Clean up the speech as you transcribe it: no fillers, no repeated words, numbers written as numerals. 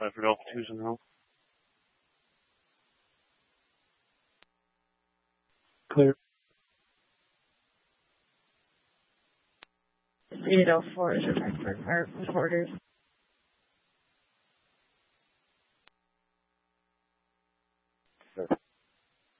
Cypher Delta 2's in row. Clear. 804 is reported. Sure.